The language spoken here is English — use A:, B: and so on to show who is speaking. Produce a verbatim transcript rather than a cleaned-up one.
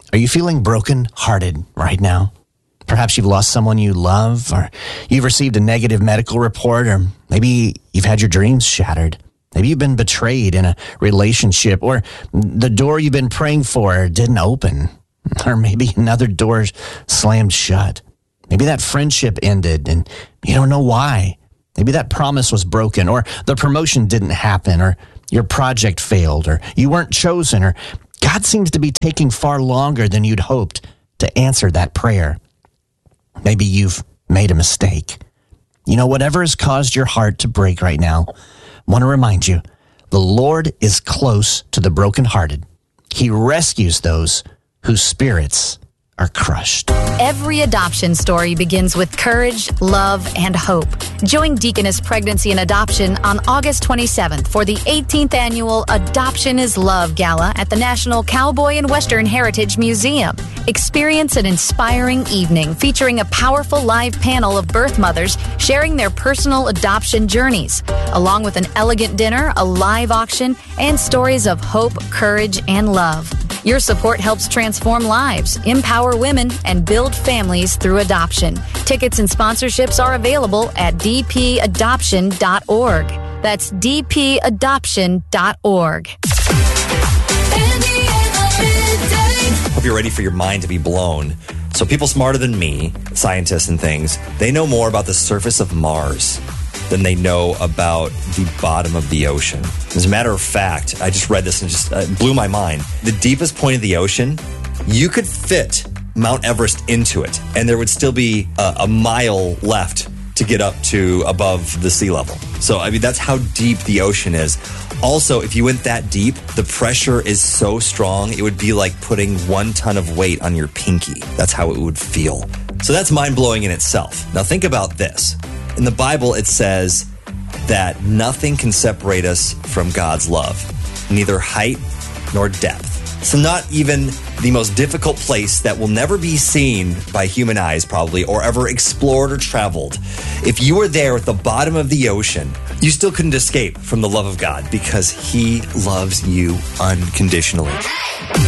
A: Are you feeling broken-hearted right now? Perhaps you've lost someone you love, or you've received a negative medical report, or maybe you've had your dreams shattered. Maybe you've been betrayed in a relationship, or the door you've been praying for didn't open, or maybe another door slammed shut. Maybe that friendship ended and you don't know why. Maybe that promise was broken, or the promotion didn't happen, or your project failed, or you weren't chosen, or God seems to be taking far longer than you'd hoped to answer that prayer. Maybe you've made a mistake. You know, whatever has caused your heart to break right now, I want to remind you, the Lord is close to the brokenhearted. He rescues those whose spirits are crushed.
B: Every adoption story begins with courage, love, and hope. Join Deaconess Pregnancy and Adoption on August twenty-seventh for the eighteenth annual Adoption is Love Gala at the National Cowboy and Western Heritage Museum. Experience an inspiring evening featuring a powerful live panel of birth mothers sharing their personal adoption journeys, along with an elegant dinner, a live auction, and stories of hope, courage, and love. Your support helps transform lives, empower women, and build families through adoption. Tickets and sponsorships are available at d p adoption dot org. That's d p adoption dot org.
C: Hope you're ready for your mind to be blown. So people smarter than me, scientists and things, they know more about the surface of Mars than they know about the bottom of the ocean. As a matter of fact, I just read this and just uh, blew my mind. The deepest point of the ocean, you could fit Mount Everest into it, and there would still be a, a mile left to get up to above the sea level. So, I mean, that's how deep the ocean is. Also, if you went that deep, the pressure is so strong, it would be like putting one ton of weight on your pinky. That's how it would feel. So that's mind-blowing in itself. Now think about this. In the Bible, it says that nothing can separate us from God's love, neither height nor depth. So not even the most difficult place that will never be seen by human eyes probably, or ever explored or traveled. If you were there at the bottom of the ocean, you still couldn't escape from the love of God because He loves you unconditionally.